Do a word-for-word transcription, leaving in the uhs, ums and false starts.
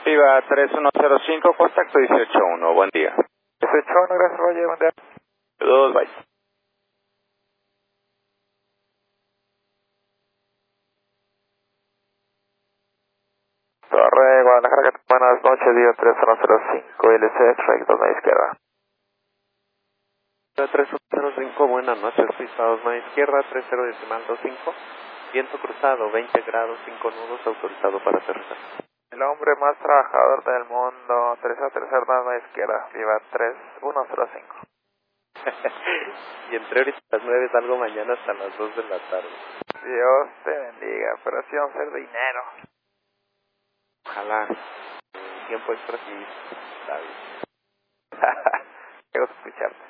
Viva tres uno cero cinco, contacto dieciocho uno, buen día. dieciocho uno, gracias, Roger, buen día. Saludos, bye. Torre Guadalajara, buenas noches, día tres uno cero cinco, L C, X-Ray, dos a izquierda. tres uno cero cinco, buenas noches, pista dos a izquierda, tres cero decimal dos cinco, viento cruzado, veinte grados, cinco nudos, autorizado para aterrizar. El hombre más trabajador del mundo, tres a tercera, dos a izquierda, viva tres uno cero cinco. Y entre ahorita a las nueve salgo mañana hasta las dos de la tarde. Dios te bendiga, pero sí vamos a hacer dinero. Ojalá. Tiempo extra sí, está bien. Quiero escucharte.